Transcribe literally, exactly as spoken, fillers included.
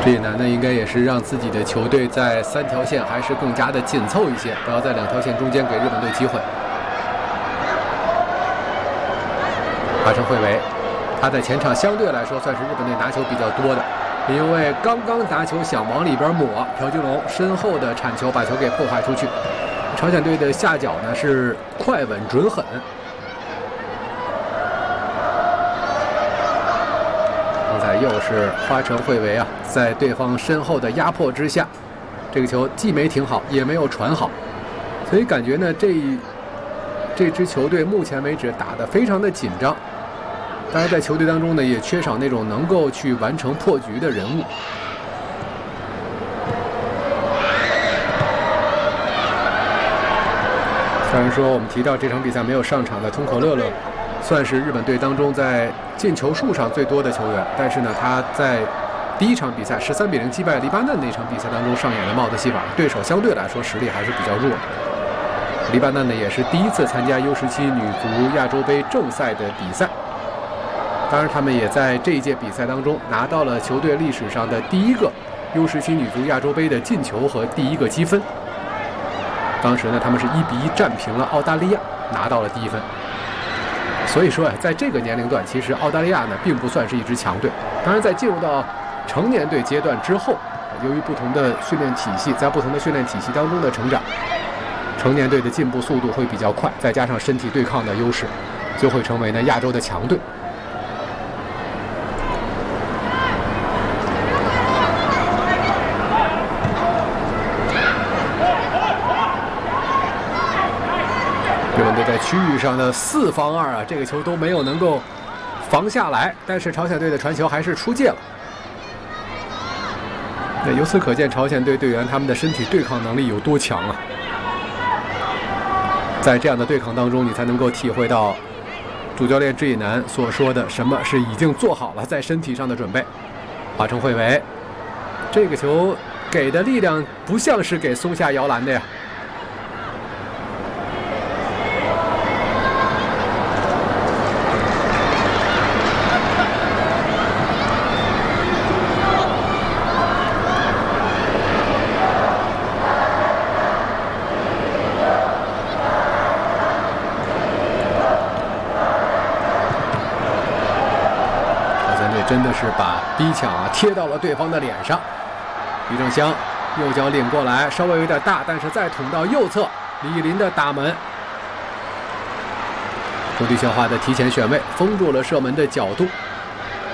这一难呢，应该也是让自己的球队在三条线还是更加的紧凑一些，不要在两条线中间给日本队机会。华城惠维，他在前场相对来说算是日本队拿球比较多的，因为刚刚拿球想往里边抹，朴金龙身后的铲球把球给破坏出去。朝鲜队的下脚呢是快稳准狠。刚才又是花城惠维啊，在对方身后的压迫之下，这个球既没停好，也没有传好，所以感觉呢，这这支球队目前为止打得非常的紧张。当然，在球队当中呢，也缺少那种能够去完成破局的人物。虽然说我们提到这场比赛没有上场的通口乐乐，算是日本队当中在进球数上最多的球员，但是呢，他在第一场比赛十三比零击败黎巴嫩那场比赛当中上演的帽子戏法，对手相对来说实力还是比较弱的。黎巴嫩呢，也是第一次参加 U 十七女足亚洲杯正赛的比赛。当然，他们也在这一届比赛当中拿到了球队历史上的第一个 U 十七女足亚洲杯的进球和第一个积分。当时呢，他们是一比一战平了澳大利亚，拿到了第一分。所以说啊，在这个年龄段，其实澳大利亚呢并不算是一支强队。当然，在进入到成年队阶段之后，由于不同的训练体系，在不同的训练体系当中的成长，成年队的进步速度会比较快，再加上身体对抗的优势，就会成为呢亚洲的强队。日本队在区域上的四防二啊，这个球都没有能够防下来，但是朝鲜队的传球还是出界了。那由此可见，朝鲜队队员他们的身体对抗能力有多强啊！在这样的对抗当中，你才能够体会到主教练志义南所说的什么是已经做好了在身体上的准备。华城惠维，这个球给的力量不像是给松下摇篮的呀。真的是把逼抢啊贴到了对方的脸上。于正湘右脚领过来，稍微有点大，但是再捅到右侧，李林的打门。周地校花的提前选位，封住了射门的角度。